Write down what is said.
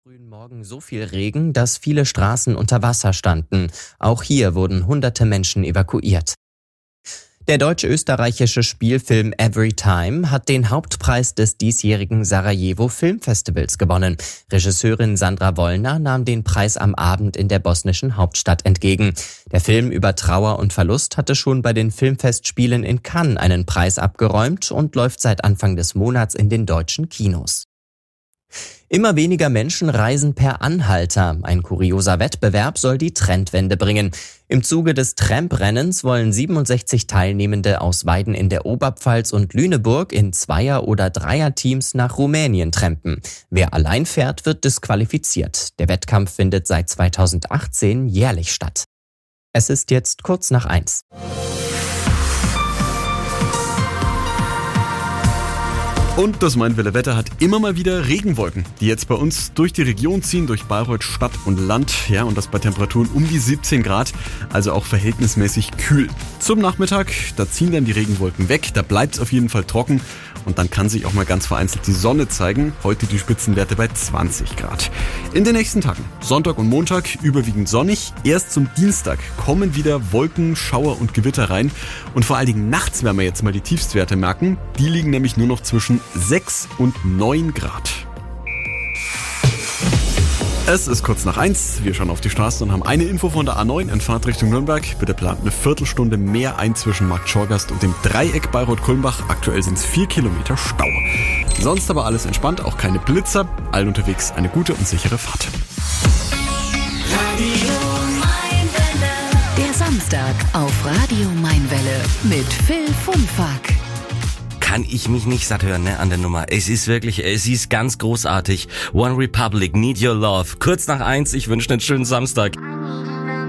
Frühen Morgen so viel Regen, dass viele Straßen unter Wasser standen. Auch hier wurden hunderte Menschen evakuiert. Der deutsch-österreichische Spielfilm Everytime hat den Hauptpreis des diesjährigen Sarajevo Filmfestivals gewonnen. Regisseurin Sandra Wollner nahm den Preis am Abend in der bosnischen Hauptstadt entgegen. Der Film über Trauer und Verlust hatte schon bei den Filmfestspielen in Cannes einen Preis abgeräumt und läuft seit Anfang des Monats in den deutschen Kinos. Immer weniger Menschen reisen per Anhalter. Ein kurioser Wettbewerb soll die Trendwende bringen. Im Zuge des Tramprennens wollen 67 Teilnehmende aus Weiden in der Oberpfalz und Lüneburg in Zweier- oder Dreierteams nach Rumänien trampen. Wer allein fährt, wird disqualifiziert. Der Wettkampf findet seit 2018 jährlich statt. Es ist jetzt kurz nach 1. Und das Mainwelle Wetter hat immer mal wieder Regenwolken, die jetzt bei uns durch die Region ziehen, durch Bayreuth Stadt und Land. Ja, und das bei Temperaturen um die 17 Grad, also auch verhältnismäßig kühl. Zum Nachmittag, da ziehen dann die Regenwolken weg, da bleibt es auf jeden Fall trocken und dann kann sich auch mal ganz vereinzelt die Sonne zeigen. Heute die Spitzenwerte bei 20 Grad. In den nächsten Tagen, Sonntag und Montag, überwiegend sonnig. Erst zum Dienstag kommen wieder Wolken, Schauer und Gewitter rein. Und vor allen Dingen nachts werden wir jetzt mal die Tiefstwerte merken. Die liegen nämlich nur noch zwischen 6 und 9 Grad. Es ist kurz nach 1, wir schauen auf die Straße und haben eine Info von der A9 in Fahrtrichtung Nürnberg. Bitte plant eine Viertelstunde mehr ein zwischen Markt Schorgast und dem Dreieck Bayreuth-Kulmbach. Aktuell sind es 4 Kilometer Stau. Sonst aber alles entspannt, auch keine Blitzer. Allen unterwegs eine gute und sichere Fahrt. Radio Mainwelle. Der Samstag auf Radio Mainwelle mit Phil Funfack. Kann ich mich nicht satt hören, an der Nummer. Es ist ganz großartig. One Republic, Need Your Love. Kurz nach 1, ich wünsche einen schönen Samstag.